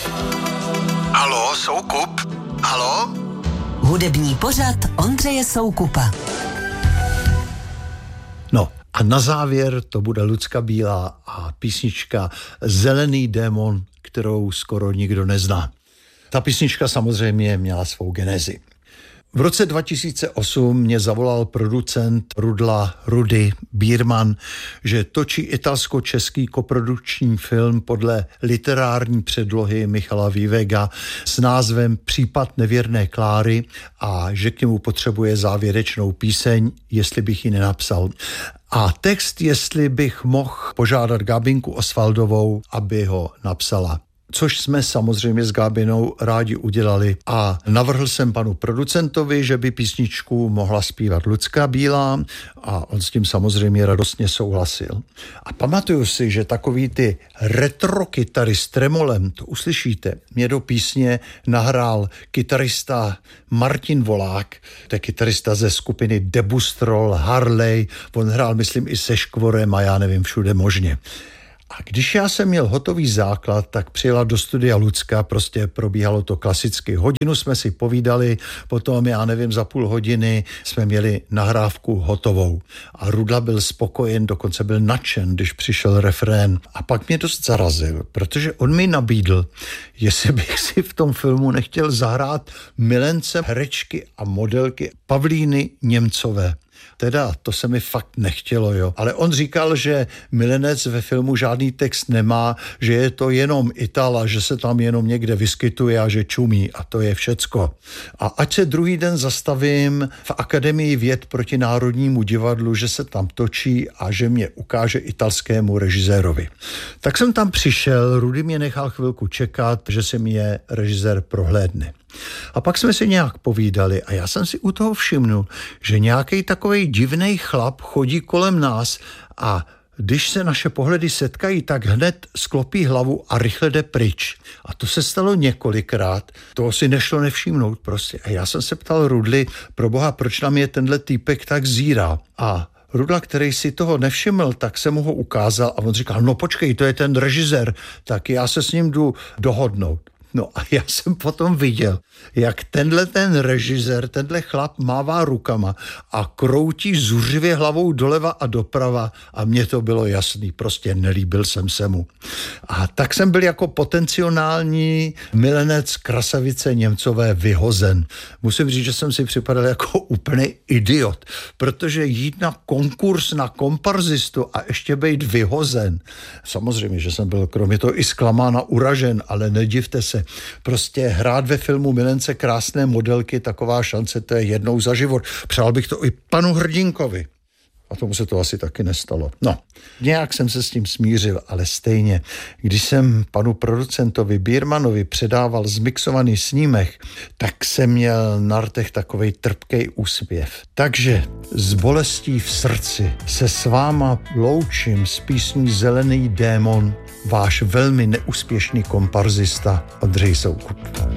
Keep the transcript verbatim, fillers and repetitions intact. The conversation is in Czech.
Haló, Soukup? Haló? Hudební pořad Ondřeje Soukupa. No a na závěr to bude Lucka Bílá a písnička Zelený démon, kterou skoro nikdo nezná. Ta písnička samozřejmě měla svou genezi. V roce dva tisíce osm mě zavolal producent Rudla Rudy Bírman, že točí italsko-český koprodukční film podle literární předlohy Michala Vivega s názvem Případ nevěrné Kláry a že k němu potřebuje závěrečnou píseň, jestli bych ji nenapsal. A text, jestli bych mohl požádat Gabinku Osvaldovou, aby ho napsala. Což jsme samozřejmě s Gábinou rádi udělali a navrhl jsem panu producentovi, že by písničku mohla zpívat Lucka Bílá a on s tím samozřejmě radostně souhlasil. A pamatuju si, že takový ty retro kytary s tremolem, to uslyšíte, mě do písně nahrál kytarista Martin Volák, to je kytarista ze skupiny Debustrol, Harley, on hrál myslím i se Škvorem a já nevím všude možně. A když já jsem měl hotový základ, tak přijela do studia Lucka, prostě probíhalo to klasicky. Hodinu jsme si povídali, potom, já nevím, za půl hodiny jsme měli nahrávku hotovou. A Rudla byl spokojen, dokonce byl nadšen, když přišel refrén. A pak mě dost zarazil, protože on mi nabídl, jestli bych si v tom filmu nechtěl zahrát milence herečky a modelky Pavlíny Němcové. Teda, to se mi fakt nechtělo, jo. Ale on říkal, že milenec ve filmu žádný text nemá, že je to jenom Itala, že se tam jenom někde vyskytuje a že čumí a to je všecko. A ať se druhý den zastavím v Akademii věd proti Národnímu divadlu, že se tam točí a že mě ukáže italskému režisérovi. Tak jsem tam přišel, Rudy mě nechal chvilku čekat, že se mě režisér prohlédne. A pak jsme si nějak povídali a já jsem si u toho všimnul, že nějaký takovej divnej chlap chodí kolem nás a když se naše pohledy setkají, tak hned sklopí hlavu a rychle jde pryč. A to se stalo několikrát, toho si nešlo nevšimnout prostě. A já jsem se ptal Rudly, proboha, proč na mě tenhle týpek tak zírá? A Rudla, který si toho nevšiml, tak se mu ho ukázal a on říkal, no počkej, to je ten režisér, tak já se s ním jdu dohodnout. No a já jsem potom viděl, jak tenhle ten režisér, tenhle chlap mává rukama a kroutí zuřivě hlavou doleva a doprava a mně to bylo jasný, prostě nelíbil jsem se mu. A tak jsem byl jako potenciální milenec krasavice Němcové vyhozen. Musím říct, že jsem si připadal jako úplný idiot, protože jít na konkurs na komparzistu a ještě být vyhozen. Samozřejmě, že jsem byl kromě toho i zklamán a uražen, ale nedivte se, prostě hrát ve filmu Milence krásné modelky, taková šance, to je jednou za život. Přál bych to i panu Hrdinkovi. A tomu se to asi taky nestalo. No, nějak jsem se s tím smířil, ale stejně, když jsem panu producentovi Bírmanovi předával zmixovaný snímek, tak jsem měl na rtech takovej trpkej úsměv. Takže s bolestí v srdci se s váma loučím s písní Zelený démon, váš velmi neúspěšný komparzista Ondřej Soukup.